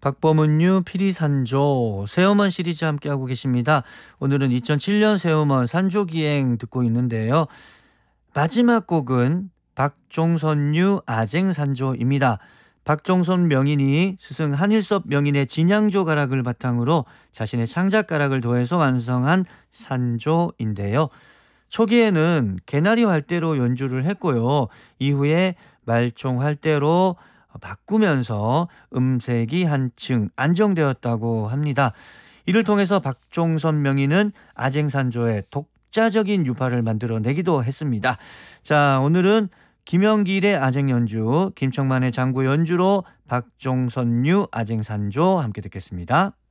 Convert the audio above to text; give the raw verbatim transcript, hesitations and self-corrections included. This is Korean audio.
박범은유 피리산조 새우먼 시리즈 함께하고 계십니다. 오늘은 이천칠 년 새우먼 산조기행 듣고 있는데요. 마지막 곡은 박종선유 아쟁산조입니다. 박종선 명인이 스승 한일섭 명인의 진양조 가락을 바탕으로 자신의 창작 가락을 더해서 완성한 산조인데요. 초기에는 개나리 활대로 연주를 했고요. 이후에 말총 활대로 바꾸면서 음색이 한층 안정되었다고 합니다. 이를 통해서 박종선 명인은 아쟁산조의 독자적인 유파를 만들어내기도 했습니다. 자, 오늘은 김영길의 아쟁 연주, 김청만의 장구 연주로 박종선유 아쟁산조 함께 듣겠습니다.